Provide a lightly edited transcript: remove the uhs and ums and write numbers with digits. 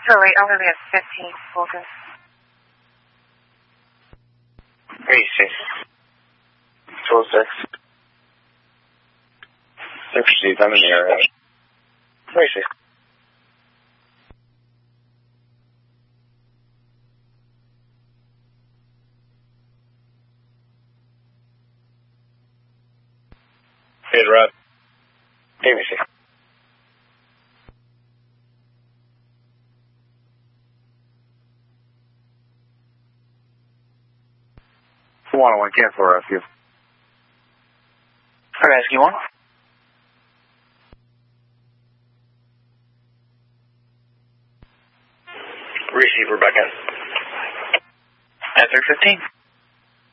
Echo 8, I'll be at 15, Fulton. Greasy. 206. Proceed, I'm in the area. Greasy. Hey, Rob. ABC. 101 cancel rescue. Rescue 1. Receive Rebecca. At 315.